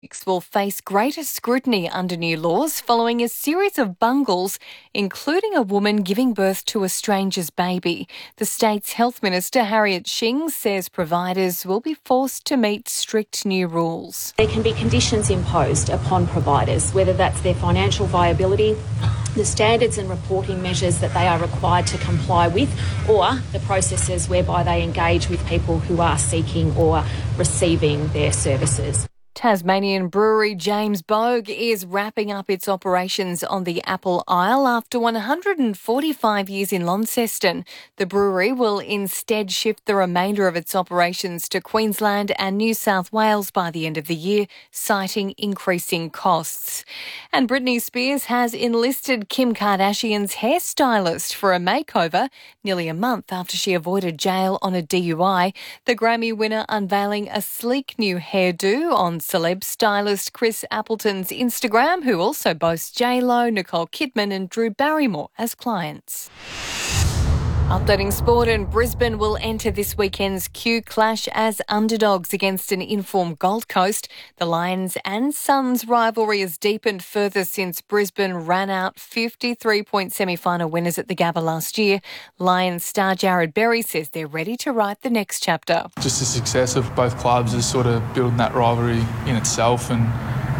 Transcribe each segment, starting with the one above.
Will face greater scrutiny under new laws following a series of bungles, including a woman giving birth to a stranger's baby. The state's health minister, Harriet Shing, says providers will be forced to meet strict new rules. There can be conditions imposed upon providers, whether that's their financial viability, the standards and reporting measures that they are required to comply with, or the processes whereby they engage with people who are seeking or receiving their services. Tasmanian brewery James Bogue is wrapping up its operations on the Apple Isle after 145 years in Launceston. The brewery will instead shift the remainder of its operations to Queensland and New South Wales by the end of the year, citing increasing costs. And Britney Spears has enlisted Kim Kardashian's hairstylist for a makeover nearly a month after she avoided jail on a DUI. The Grammy winner unveiling a sleek new hairdo on celeb stylist Chris Appleton's Instagram, who also boasts J-Lo, Nicole Kidman and Drew Barrymore as clients. Updating sport, and Brisbane will enter this weekend's Q Clash as underdogs against an informed Gold Coast. The Lions and Suns rivalry has deepened further since Brisbane ran out 53-point semi-final winners at the Gabba last year. Lions star Jared Berry says they're ready to write the next chapter. Just the success of both clubs is sort of building that rivalry in itself, and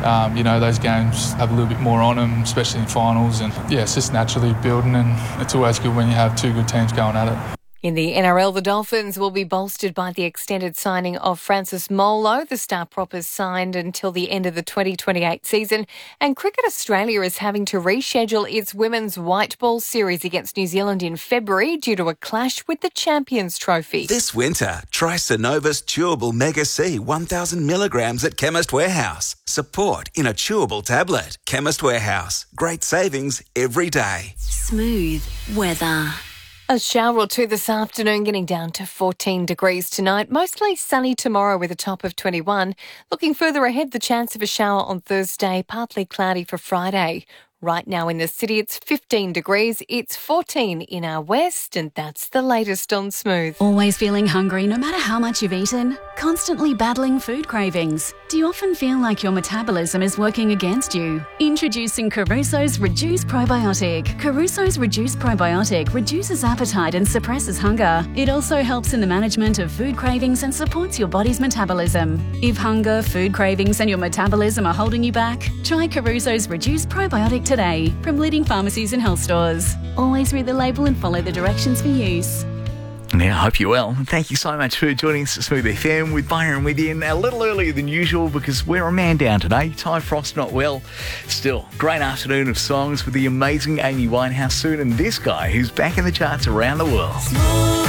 those games have a little bit more on them, especially in finals. And it's just naturally building, and it's always good when you have two good teams going at it. In the NRL, the Dolphins will be bolstered by the extended signing of Francis Molo. The star prop is signed until the end of the 2028 season. And Cricket Australia is having to reschedule its women's white ball series against New Zealand in February due to a clash with the Champions Trophy. This winter, try Synovus Chewable Mega C 1,000 milligrams at Chemist Warehouse. Support in a chewable tablet. Chemist Warehouse. Great savings every day. Smooth weather. A shower or two this afternoon, getting down to 14 degrees tonight. Mostly sunny tomorrow with a top of 21. Looking further ahead, the chance of a shower on Thursday, partly cloudy for Friday. Right now in the city, it's 15 degrees. It's 14 in our west, and that's the latest on Smooth. Always feeling hungry no matter how much you've eaten? Constantly battling food cravings? Do you often feel like your metabolism is working against you? Introducing Caruso's Reduce Probiotic. Caruso's Reduce Probiotic reduces appetite and suppresses hunger. It also helps in the management of food cravings and supports your body's metabolism. If hunger, food cravings and your metabolism are holding you back, try Caruso's Reduce Probiotic today from leading pharmacies and health stores. Always read the label and follow the directions for use. Now, I hope you're well. Thank you so much for joining us at Smooth FM with Byron with you, a little earlier than usual because we're a man down today. Ty Frost not well. Still, great afternoon of songs with the amazing Amy Winehouse soon, and this guy who's back in the charts around the world.